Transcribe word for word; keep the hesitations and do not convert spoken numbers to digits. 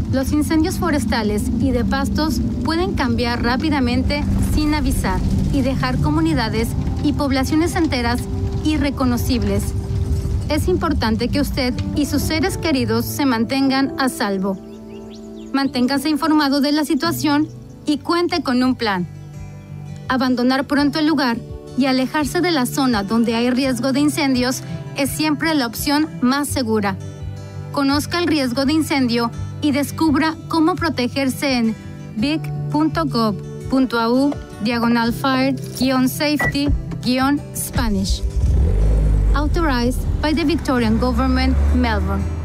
Los incendios forestales y de pastos pueden cambiar rápidamente sin avisar y dejar comunidades y poblaciones enteras irreconocibles. Es importante que usted y sus seres queridos se mantengan a salvo. Manténgase informado de la situación y cuente con un plan. Abandonar pronto el lugar y alejarse de la zona donde hay riesgo de incendios es siempre la opción más segura. Conozca el riesgo de incendio y descubra cómo protegerse en vic punto gov punto a u diagonal fire guion safety guion Spanish. Authorized by the Victorian Government, Melbourne.